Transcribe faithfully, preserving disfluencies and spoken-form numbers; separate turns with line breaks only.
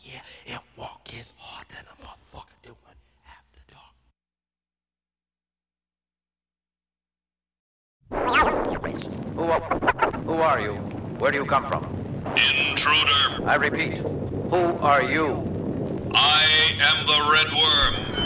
yeah, and walk is hard than a motherfucker doing after dark.
Who are, who are you? Where do you come from?
Intruder.
I repeat, who are you?
I am the Red Worm.